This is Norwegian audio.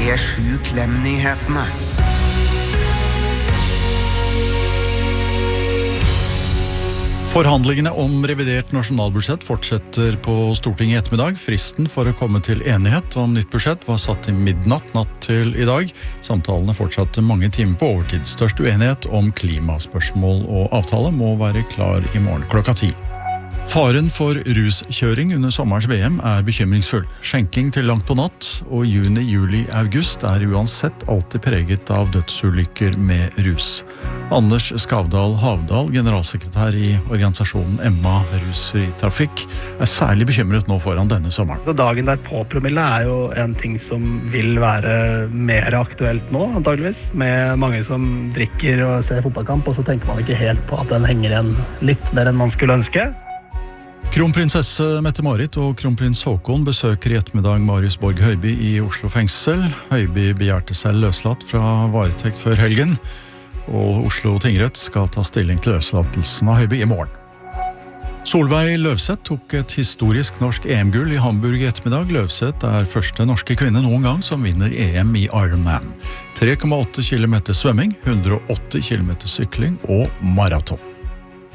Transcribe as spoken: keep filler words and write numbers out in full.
P sju Klem-nyhetene. Forhandlingene om revidert nasjonalbudsjett fortsetter på Stortinget i ettermiddag. Fristen for å komme til enighet om nytt budsjett var satt til midnatt natt til i dag. Samtalene fortsatte mange timer på overtid. Størst uenighet om klimaspørsmål og avtale må være klar i morgen klokka ti. Faren for ruskjøring under sommerens V M er bekymringsfull. Skjenking til langt på natt, og juni, juli, august er uansett alltid preget av dødsulykker med rus. Anders Skavdal Havdal, generalsekretær i organisasjonen Emma Rusfri Trafikk, er særlig bekymret nå foran denne sommeren. Dagen der på promille er jo en ting som vil være mer aktuelt nå, antageligvis, med mange som drikker og ser fotballkamp, og så tenker man ikke helt på at den henger igjen litt mer enn man skulle ønske. Kronprinsesse Mette-Marit og kronprins Håkon besøker i ettermiddag Marius Borg Høiby i Oslo fengsel. Høiby begjærte seg løslatt fra varetekt før helgen, og Oslo tingrett skal ta stilling til løslatelsen av Høiby i morgen. Solveig Løvseth tok et historisk norsk E M-gull i Hamburg i ettermiddag. Løvseth er første norske kvinne noen gang som vinner E M i Ironman. tre komma åtte kilometer svømming, hundre og åtti kilometer sykling og maraton.